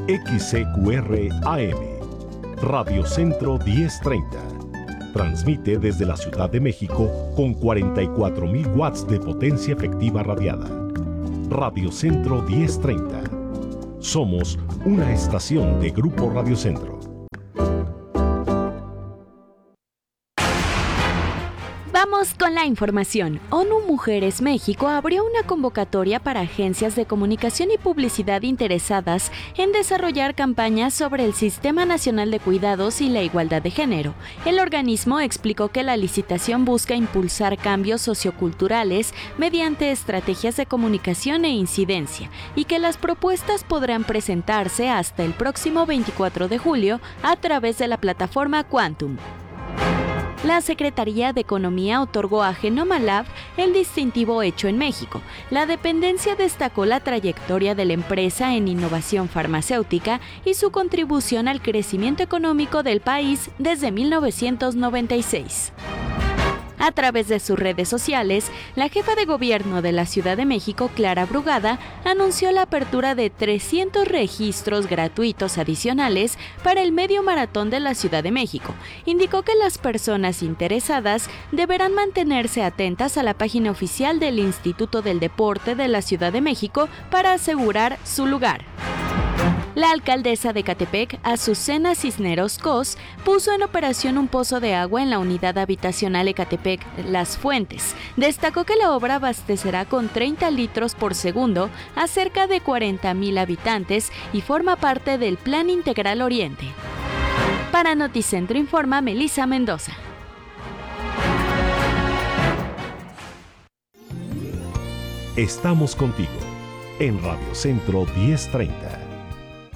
XCQR AM, Radio Centro 1030. Transmite desde la Ciudad de México con 44.000 watts de potencia efectiva radiada. Radio Centro 1030. Somos una estación de Grupo Radio Centro. Vamos con la información. ONU Mujeres México abrió una convocatoria para agencias de comunicación y publicidad interesadas en desarrollar campañas sobre el Sistema Nacional de Cuidados y la igualdad de género. El organismo explicó que la licitación busca impulsar cambios socioculturales mediante estrategias de comunicación e incidencia y que las propuestas podrán presentarse hasta el próximo 24 de julio a través de la plataforma Quantum. La Secretaría de Economía otorgó a Genoma Lab el distintivo Hecho en México. La dependencia destacó la trayectoria de la empresa en innovación farmacéutica y su contribución al crecimiento económico del país desde 1996. A través de sus redes sociales, la jefa de gobierno de la Ciudad de México, Clara Brugada, anunció la apertura de 300 registros gratuitos adicionales para el Medio Maratón de la Ciudad de México. Indicó que las personas interesadas deberán mantenerse atentas a la página oficial del Instituto del Deporte de la Ciudad de México para asegurar su lugar. La alcaldesa de Ecatepec, Azucena Cisneros Cos, puso en operación un pozo de agua en la unidad habitacional Ecatepec Las Fuentes. Destacó que la obra abastecerá con 30 litros por segundo a cerca de 40,000 habitantes y forma parte del Plan Integral Oriente. Para Noticentro informa Melissa Mendoza. Estamos contigo en Radio Centro 1030.